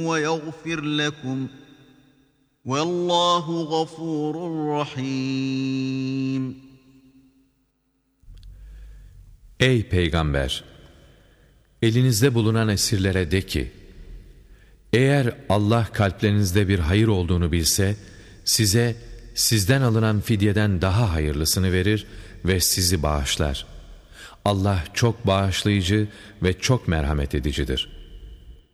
وَيَغْفِرْ لَكُمْ وَاللّٰهُ غَفُورٌ رَحِيمٌ. Ey Peygamber! Elinizde bulunan esirlere de ki, eğer Allah kalplerinizde bir hayır olduğunu bilse, size sizden alınan fidyeden daha hayırlısını verir ve sizi bağışlar. Allah çok bağışlayıcı ve çok merhamet edicidir.